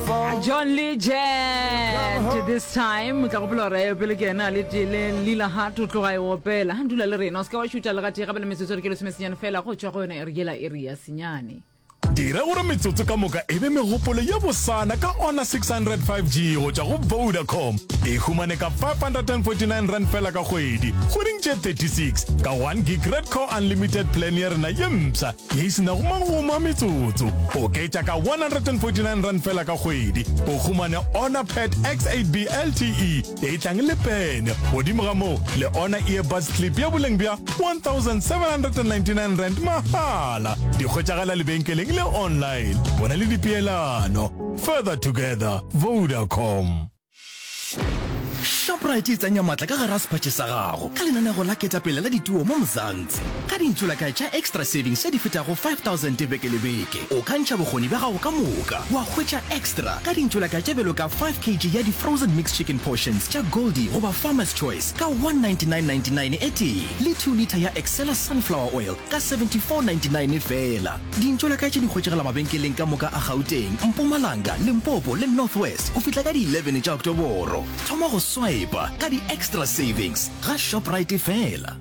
John Legend this time tla go plola re pele ke ena le lila ha tloga e opela ha ndula le rena o ska wa shuta le gate ga bele metsotso re ke le semesenyane fela go tswa go yona erigela area senyane dira gore metsotso ka moka ebe megopolo ya bosana ka ona 605G go tja go Vodacom e humane ka 549 rand fela ka kgwedi kgoding tše 36 ka 1 gig red core unlimited plan ya rena ye mpsa ye isena go magoma metsotso o ketša ka 149 rand fela ka kgwedi o humane ona pad X8B LTE e tlang le pen godimo ga moo le ona earbuds clip ya boleng bja 1799 rand mahala di kgwetšagala lebenkeleng le online bona le dipeelano further together Vodacom. Shoprite tsanya matla ka gara sepatše sa gago ka lenaneo la ketapele la dituo mo Mzansi ka dintšholaka tša extra savings se di fetago 5,000 beke le beke o ka ntšha bokgoni bja gago ka moka wa hwetša extra ka dintšholaka tša belo ka 5 kg ya di frozen mixed chicken portions tša Goldie goba Farmer's Choice ka 199.99 e tee le 2 liter ya Excella sunflower oil ka 74.99 fela dintšholaka tše di hwetšegela mabenkeleng ka moka a Gauteng, Mpumalanga, Limpopo le Northwest o fitla ka di 11 tša Oktoboro thoma go swipe ka di extra savings ga Shoprite fela.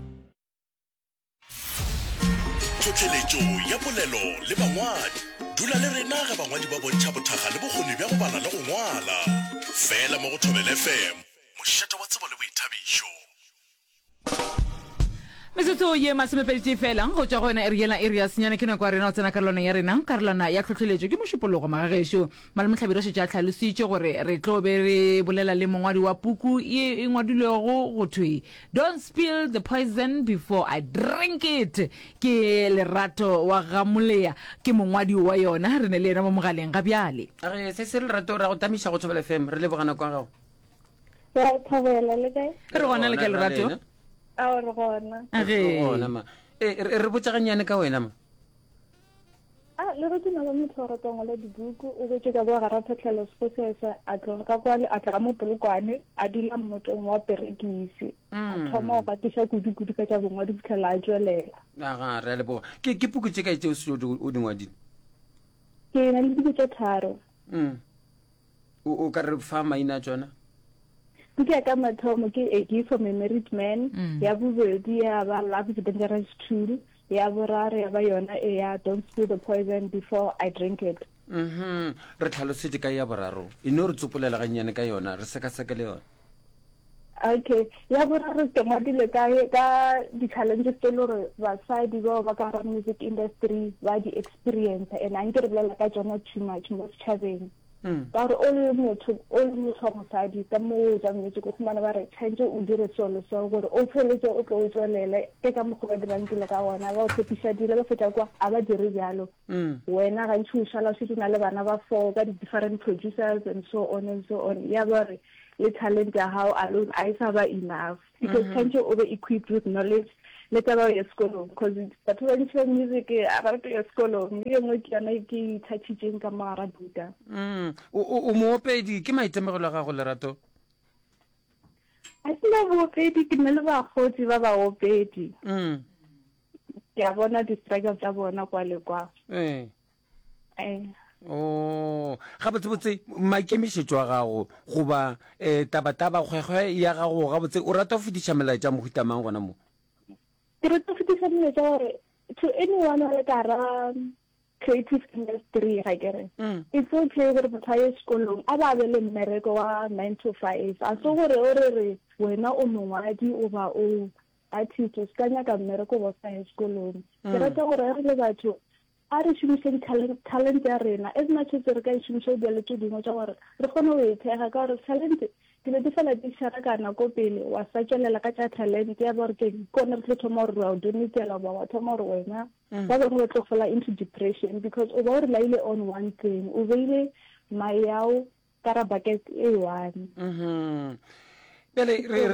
Tšotšeletšo ya polelo le mangwadi dula le rena ga bangwadi ba bontšha bothaga le bokgoni bja go bala le go ngwala fela mo go Thobela FM mošate wa tsebo le boithabišo. Metsotso ye masomepedi fela go tswa go yona erigela area senyane ke nako ya rena o tsena karolwana ya rena karolwana ya tlhotlheletšo ke mošupologo magagešo male motlhabiro se tša tlhalositše gore re tlo be re bolela le mongwadi wa puku e ngwadilwego go thwe don't spill the poison before I drink it ke Lerato wa Gamolea ke mongwadi wa yona re ne le ena mo mogaleng ga bjale se Lerato ra go tamiša go Thobela FM re le bogana kwa gago ra Thobela le kae re gona le ka Lerato a re gona re botsaganyane ka wena ma le re tsena ba motho re tongola dibuku o botse ka ba gara phetlhelo sponsor a tlo ka kwa le a tla mo polokwane a dila motong wa perekisi thoma ba tisha kudu ka tsa bongwa di fitlhela a tswelela ga re le bo ke puku tse ka itse o dingwadile ke na le dibuku tse tharo o ka re fa maina tsona ke ka mathomo ke A Gift from a Married Man ya bobedi ya ba Love is Dangerous Tool ya borare ya ba yona e ya Don't Spill the Poison Before I Drink It re tlhalosetse ka ya boraro e no re tsopolela ganyane ka yona re seka le yona okay ya boraro ke ngwadile ka di-challenges tse le gore basadi bao ba ka music industry ba di-experience and a nke re bolela ka tsona too much mo setšhabeng ba re o le motho mosadi ka moo jang music o fumana ba re tshwanetse o dire solo so gore o feletse o tlo o tswelele ke ka mokgwa ba dirang dilo ka ona ba o tshepiša dilo ba feta kwa a ba dire bjalo wena gantši o šala o na le bana ba 4 ka di-different producers and so on ya ba re le talent ya hao alone a isa ba enough because tshwanetse o be equipped with knowledge le taba ya sekolong because batho ba ntšha music a ba rata ya sekolong le yengwe ke yana ke ithatšitšeng ka mogara buka o moopedi ke maitemegelo a gago Lerato a sena boopedi ke nne le bagotsi ba baopedi ke a bona di-struggle tsa bona kwa le kwa ga botsebotse maikemišetšo a gago goba tabataba kgwekgwe ya gago ga botse o rata go fetiša melaetša mohutamang gona mo ke re to fetisa melaetša gore to anyone le kara creative industry ga kere it's okay gore motho a ye sekolong a ba be le mmereko wa 9 to 5 a so gore o re wena o mongwadi o ba o artist o ska nyaka mmereko wa sa ye sekolong ke rata gore re le batho a re šomiše talent ya rena as much as re ka e šomiša dilo tše dingwe tša gore re kgone go e thega ka gore talent dilo di fela di šarakana ko pele wa sa tšwelela ka tša talent ya gore ke kone re tlo thoma gore wa o donetela ba wa thoma gore wena ba bangwe ba tlo fela into depression because o ba o re laile on one thing o beile mayao kara bucket e one pele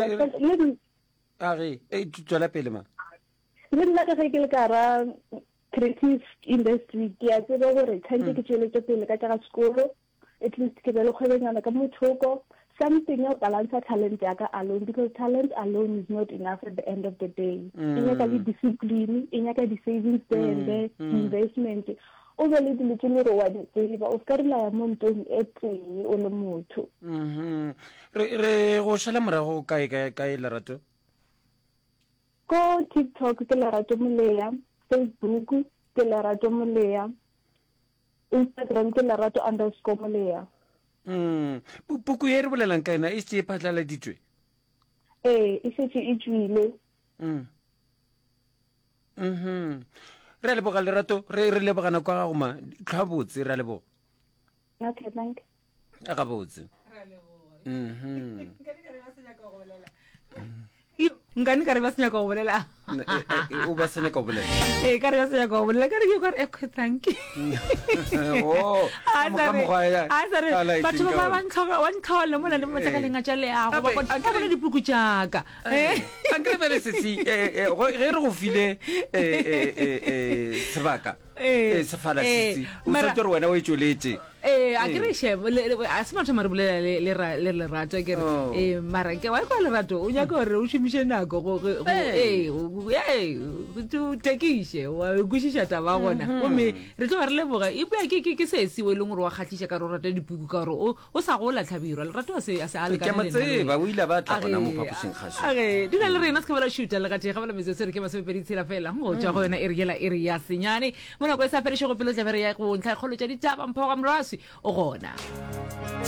tswela pele ma le nna ka ge ke le kara creative industry ke a tseba gore tshwanetse ke tšweletse pele ka tša sekolo at least ke be le kgwebenyana ka mothoko something ya balance talent ya ka alone because talent alone is not enough at the end of the day e nyaka le discipline e nyaka di-savings there and there investment o be le dilo tse le re wa di tseba o ska rela ya mo ntong e tee o le motho re go šala morago kae Lerato? ko TikTok ke Lerato Moleya, Facebook ke Lerato Moleya, Instagram ke Lerato_Moleya. puku ye re bolelang ka ena e se e phatlaladitswe? E setse e tswile. Re a leboga Lerato, re lebogana kwa gago ma tlhwa botse, re a leboga. Okay, thank you. A ga botse. nkane ka re ba senya ka go bolela O ba sene ka bolela. ka re ba senya ka go bolela ka re ke gore okay thank you batho ba bantlhola mona le matsakaleng a tša leago ba bona dipuku tšaka Ankere bele sesi ge re go file sebaka sefala sesi o sa tore wena o e tsweletse. a ke re shebo a se matho mare bolela le Lerato ke re mara ke wa kwa Lerato o nyaka gore o šomiše nako to tekiše wa kwešiša taba gona gomme re tlo ba re leboga e bua ke sesi o e leng gore wa kgatlhiša ka re o rata dipuku ka gore o sa go latlhabirwa Lerato a se a lekaneleba o ile ba tla gona mo phaposing kgašo di na le rena se ka bela šuta le gate ga bela metse se re ke masepedi tshela fela go tšwa go yona e re yela e re ya senyane mo nako e sa feriše go pele tla be re ya go ntlha kgolo tša ditaba mpho ga morasi o gona.